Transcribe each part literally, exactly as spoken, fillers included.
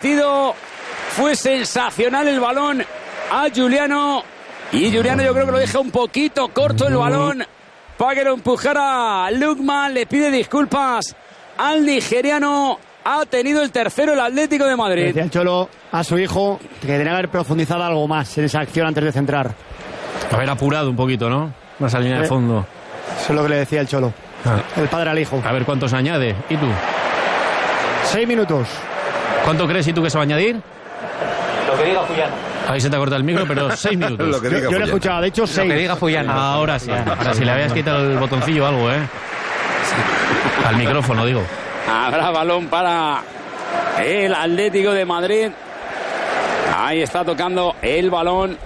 partido. Fue sensacional el balón a Giuliano. Y Giuliano yo creo que lo deja un poquito corto el balón para que lo empujara Lookman. Le pide disculpas al nigeriano. Ha tenido el tercero el Atlético de Madrid. Decía el Cholo a su hijo que tenía que haber profundizado algo más en esa acción antes de centrar. Haber apurado un poquito, ¿no? Más a línea de fondo. Eso es lo que le decía el Cholo. Ah. El padre al hijo. A ver cuántos añade. ¿Y tú? Seis minutos. ¿Cuánto crees y tú que se va a añadir? Lo que diga Fullano. Ahí se te ha cortado el micro, pero seis minutos. Lo que diga yo, yo lo he escuchado, de hecho seis. Lo que diga Fullano. Ahora sí. Ahora si le habías quitado el botoncillo o algo, ¿eh? Al micrófono, digo. Habrá balón para el Atlético de Madrid. Ahí está tocando el balón.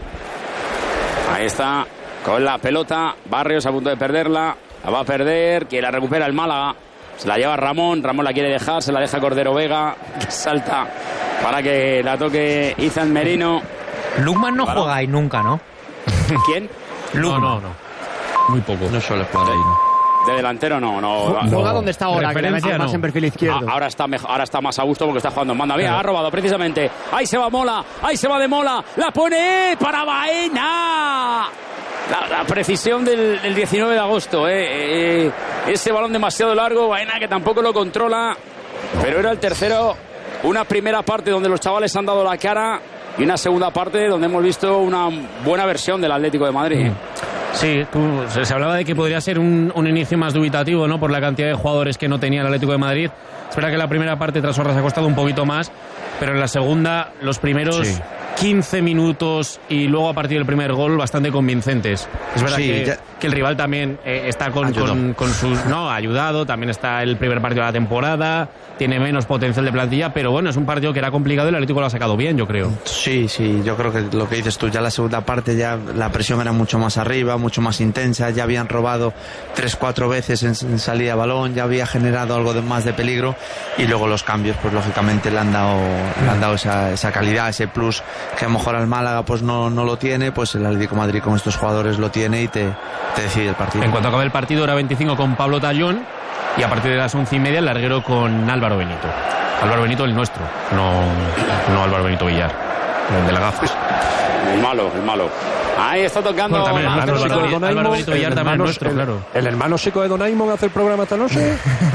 Ahí está con la pelota. Barrios a punto de perderla. La va a perder. Que la recupera el Málaga. Se la lleva Ramón. Ramón la quiere dejar. Se la deja Cordero Vega. Que salta para que la toque Izan Merino. Lookman no juega ahí nunca, ¿no? ¿Quién? Lookman. No, no, no. Muy poco. No suele jugar ahí, ¿no? De delantero no, no. Juega donde está ahora, que le mete más no. en perfil izquierdo. Ah, ahora está mejor, ahora está más a gusto porque está jugando en banda. Bien, ha robado precisamente. Ahí se va Mola, ahí se va de Mola. La pone para Baena. La, la precisión del, del diecinueve de agosto. Eh. Eh, ese balón demasiado largo, Baena que tampoco lo controla. Pero era el tercero. Una primera parte donde los chavales han dado la cara y una segunda parte donde hemos visto una buena versión del Atlético de Madrid. Sí, tú, se hablaba de que podría ser un, un inicio más dubitativo, ¿no? Por la cantidad de jugadores que no tenía el Atlético de Madrid. Es verdad que la primera parte tras Horras ha costado un poquito más, pero en la segunda los primeros sí. quince minutos y luego a partir del primer gol bastante convincentes. Es verdad sí, que, ya... que el rival también eh, está con, con, con sus... No, ha ayudado, también está el primer partido de la temporada, tiene menos potencial de plantilla, pero bueno, es un partido que era complicado y el Atlético lo ha sacado bien, yo creo. Sí, sí, yo creo que lo que dices tú, ya la segunda parte ya la presión era mucho más arriba, mucho más intensa, ya habían robado tres, cuatro veces en, en salida de balón, ya había generado algo de más de peligro y luego los cambios, pues lógicamente le han dado, le han dado esa, esa calidad, ese plus que a lo mejor al Málaga pues no, no lo tiene, pues el Atlético de Madrid con estos jugadores lo tiene y te, te decide el partido. En cuanto acabe el partido, hora veinticinco con Pablo Tallón y a partir de las once y media el larguero con Álvaro Benito. Álvaro Benito el nuestro, no, no Álvaro Benito Villar, el de la gafas. El malo, el malo. Ahí está tocando. Bueno, también, Álvaro, Álvaro, Álvaro, Álvaro Benito Villar también el nuestro, el, claro. ¿El hermano chico de Don Aimon hace el programa esta noche?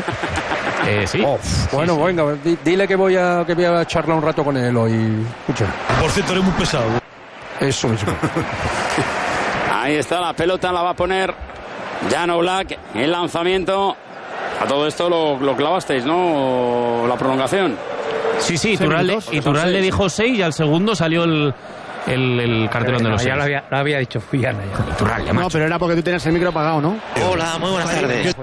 Eh, sí. Oh, bueno, sí, sí. Venga, dile que voy a que voy a charlar un rato con él hoy. Escucha. Por cierto, eres muy pesado. Eso mismo. Ahí está la pelota, la va a poner Jan Oblak. El lanzamiento. A todo esto lo, lo clavasteis, ¿no? La prolongación. Sí, sí, Iturralde, Iturralde dijo seis y al segundo salió el, el, el cartelón de los seis. Ya lo había, lo había dicho Fullana. Iturralde, no, pero era porque tú tenías el micro apagado, ¿no? Hola, muy buenas tardes.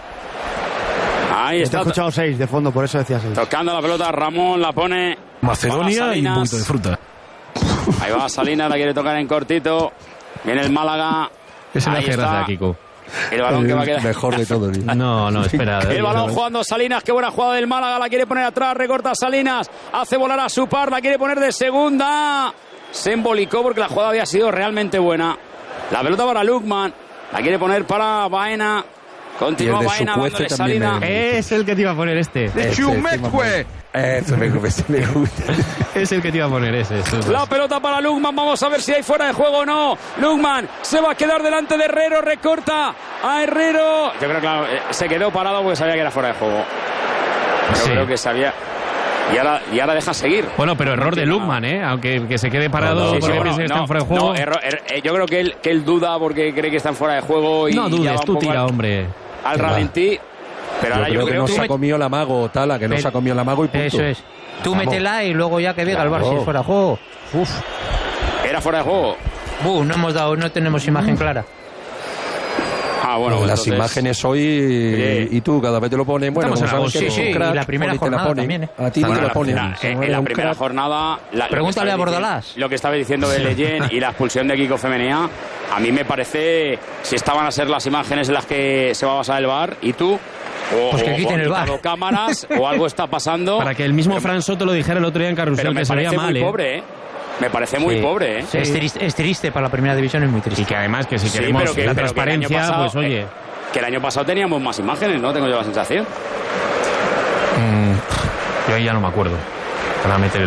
Ahí está. Te he escuchado seis de fondo, por eso decía seis. Tocando la pelota, Ramón la pone. Macedonia y un poquito de fruta. Ahí va Salinas, la quiere tocar en cortito. Viene el Málaga. Ese le hace gracia a Kiko. El balón que va a quedar. Mejor de todo. No, no, espera. El balón jugando Salinas, qué buena jugada del Málaga, la quiere poner atrás, recorta Salinas, hace volar a su par, la quiere poner de segunda. Se embolicó porque la jugada había sido realmente buena. La pelota para Lookman, la quiere poner para Baena. Continúa Baena dándole salida. Me... Es el que te iba a poner este. ¡De Chumecue! Eso me gusta. Es el que te iba a poner ese. ese la pelota para Lookman, vamos a ver si hay fuera de juego o no. Lookman se va a quedar delante de Herrero, recorta a Herrero. Yo creo que claro, se quedó parado porque sabía que era fuera de juego. Yo sí. creo que sabía. Y ahora, y ahora deja seguir. Bueno, pero error de Lookman, ¿eh? Aunque que se quede parado no, no, porque sí, piensa que no, está fuera de juego. No, error, er, eh, yo creo que él, que él duda porque cree que están fuera de juego. Y no dudes, ya va tú tira, al, hombre. Al ralentí. Pero yo ahora creo yo que creo no que se ha comido el amago, Tala, que no se ha comido el amago y punto. Eso es. Tú Vamos. métela y luego ya que diga el Bar si es fuera de juego. Uf. Era fuera de juego. Uh, no hemos dado, no tenemos imagen mm. clara. Ah, bueno, las entonces... imágenes hoy y, y tú cada vez te lo ponen. Bueno, Estamos sabes sí, que sí, crack, y la primera jornada te la también, ¿eh? A ti bueno, te la ponen. La, en, en la primera crack. jornada... La, Pregúntale a Bordalás. Diciendo, lo que estaba diciendo de Leyen y la expulsión de Kiko Femenía, a mí me parece, si estaban a ser las imágenes en las que se va a basar el V A R, y tú... O, pues que quiten el V A R. O cámaras, o algo está pasando... Para que el mismo Fran Soto lo dijera el otro día en Carrusel, que se veía mal, muy ¿eh? pobre, ¿eh? Me parece muy sí. pobre, ¿eh? Sí. Es, triste, es triste para la primera división, es muy triste. Y que además, que si sí, queremos pero que, la pero transparencia, que el año pasado, pues oye... Eh, que el año pasado teníamos más imágenes, ¿no? Tengo yo la sensación. Mm, yo ahí ya no me acuerdo. Para meter